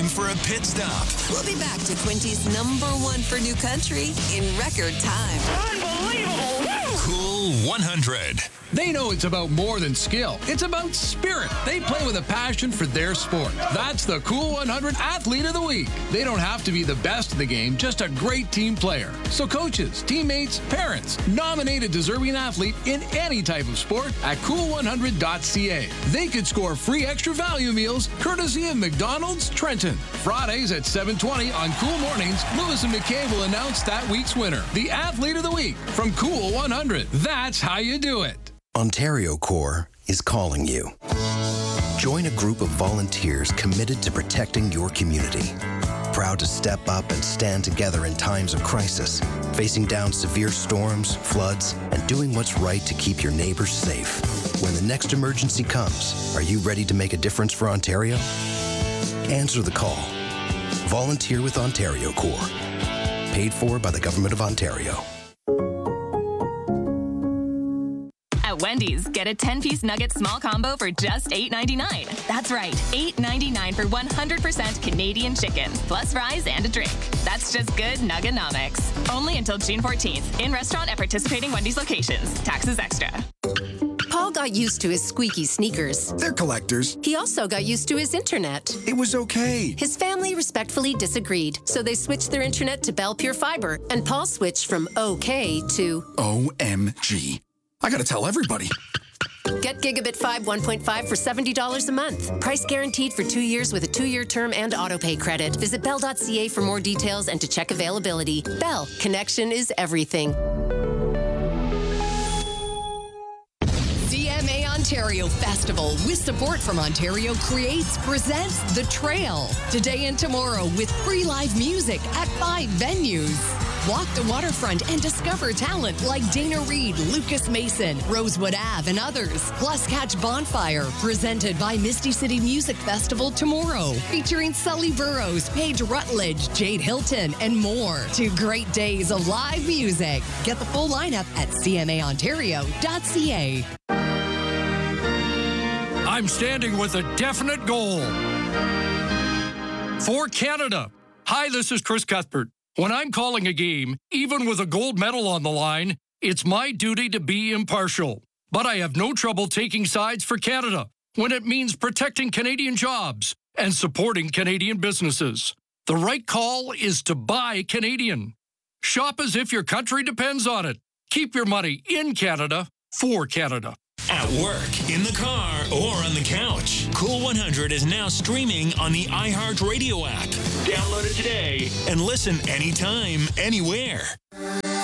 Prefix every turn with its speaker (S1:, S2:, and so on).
S1: time for a pit stop.
S2: We'll be back to Quinty's #1 for new country in record time.
S3: Unbelievable! Woo!
S1: Cool 100.
S4: They know it's about more than skill. It's about spirit. They play with a passion for their sport. That's the Cool 100 Athlete of the Week. They don't have to be the best in the game, just a great team player. So coaches, teammates, parents, nominate a deserving athlete in any type of sport at cool100.ca. They could score free extra value meals courtesy of McDonald's Trenton. Fridays at 7:20 on Cool Mornings, Lewis and McKay will announce that week's winner, the Athlete of the Week from Cool 100. That's how you do it.
S5: Ontario Corps is calling you. Join a group of volunteers committed to protecting your community. Proud to step up and stand together in times of crisis, facing down severe storms, floods, and doing what's right to keep your neighbors safe. When the next emergency comes, are you ready to make a difference for Ontario? Answer the call. Volunteer with Ontario Corps. Paid for by the Government of Ontario.
S6: At Wendy's, get a 10-piece nugget small combo for just $8.99. That's right, $8.99 for 100% Canadian chicken, plus fries and a drink. That's just good Nuggenomics. Only until June 14th. In restaurant at participating Wendy's locations. Taxes extra.
S7: Paul got used to his squeaky sneakers.
S8: They're collectors.
S7: He also got used to his internet.
S8: It was okay.
S7: His family respectfully disagreed, so they switched their internet to Bell Pure Fiber, and Paul switched from OK to
S8: OMG. I gotta tell everybody.
S7: Get Gigabit 5 1.5 for $70 a month. Price guaranteed for 2 years with a 2-year term and autopay credit. Visit bell.ca for more details and to check availability. Bell, connection is everything.
S9: CMA Ontario Festival, with support from Ontario Creates, presents The Trail. Today and tomorrow with free live music at 5 venues. Walk the waterfront and discover talent like Dana Reed, Lucas Mason, Rosewood Ave, and others. Plus catch Bonfire, presented by Misty City Music Festival tomorrow, featuring Sully Burrows, Paige Rutledge, Jade Hilton, and more. 2 great days of live music. Get the full lineup at cmaontario.ca.
S10: I'm standing with a definite goal. For Canada. Hi, this is Chris Cuthbert. When I'm calling a game, even with a gold medal on the line, it's my duty to be impartial. But I have no trouble taking sides for Canada when it means protecting Canadian jobs and supporting Canadian businesses. The right call is to buy Canadian. Shop as if your country depends on it. Keep your money in Canada for Canada.
S1: At work, in the car, or on the couch. Cool 100 is now streaming on the iHeartRadio app. Download it today and listen anytime, anywhere.